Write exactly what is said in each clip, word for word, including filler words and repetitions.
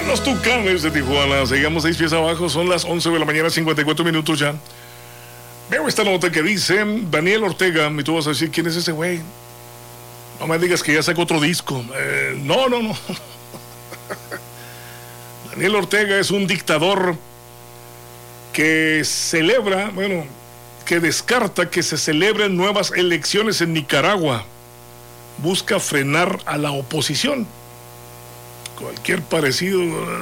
Los Tucanes de Tijuana. Seguimos seis pies abajo. Son las once de la mañana, cincuenta y cuatro minutos ya. Veo esta nota que dice Daniel Ortega. Y tú vas a decir, ¿quién es ese güey? No me digas que ya sacó otro disco. Eh, no, no, no. Daniel Ortega es un dictador que celebra, bueno, que descarta que se celebren nuevas elecciones en Nicaragua. Busca frenar a la oposición. Cualquier parecido.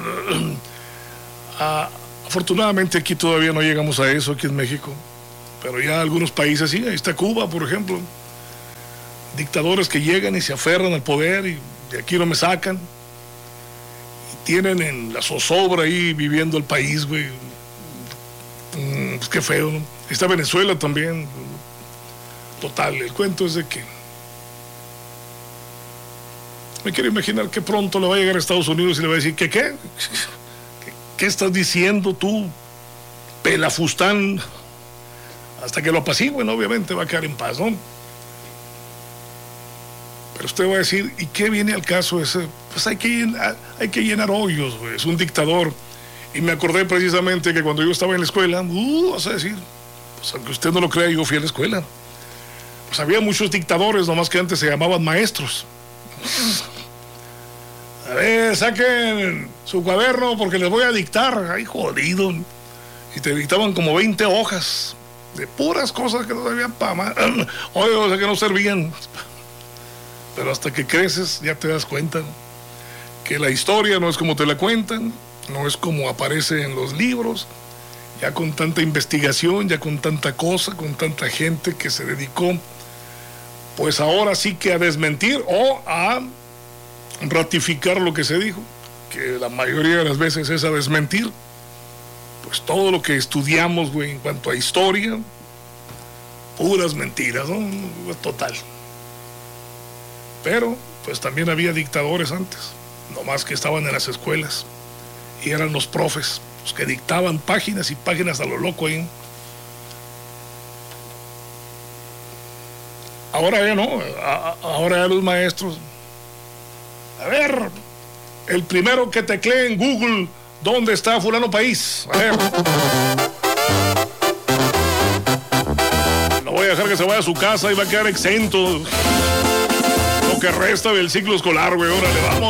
Ah, afortunadamente aquí todavía no llegamos a eso, aquí en México. Pero ya algunos países sí. Ahí está Cuba, por ejemplo. Dictadores que llegan y se aferran al poder y de aquí no me sacan. Y tienen en la zozobra ahí viviendo el país, güey. Mm, pues qué feo, ¿no? Está Venezuela también. Total, el cuento es de que me quiero imaginar que pronto le va a llegar a Estados Unidos y le va a decir, ¿qué qué? ¿Qué, qué estás diciendo tú, pelafustán? Hasta que lo apacigüen, obviamente va a quedar en paz, ¿no? Pero usted va a decir, ¿y qué viene al caso ese? Pues hay que llenar, hay que llenar hoyos, güey. Es un dictador. Y me acordé precisamente que cuando yo estaba en la escuela, uh, vas a decir, pues aunque usted no lo crea, yo fui a la escuela. Pues había muchos dictadores, nomás que antes se llamaban maestros. A ver, saquen su cuaderno porque les voy a dictar. Ay, jodido. Y te dictaban como veinte hojas de puras cosas que no servían para más. Oye, o sea, que no servían. Pero hasta que creces ya te das cuenta, ¿no? Que la historia no es como te la cuentan, no es como aparece en los libros. Ya con tanta investigación, ya con tanta cosa, con tanta gente que se dedicó, pues ahora sí que a desmentir o a ratificar lo que se dijo, que la mayoría de las veces es a desmentir. Pues todo lo que estudiamos, güey, en cuanto a historia, puras mentiras, ¿no? Total. Pero, pues también había dictadores antes, nomás que estaban en las escuelas y eran los profes, los que dictaban páginas y páginas a lo loco ahí. Ahora ya no, ahora ya los maestros. A ver, el primero que teclee en Google, ¿dónde está fulano país? A ver. No voy a dejar que se vaya a su casa y va a quedar exento lo que resta del ciclo escolar, güey. Órale, vamos.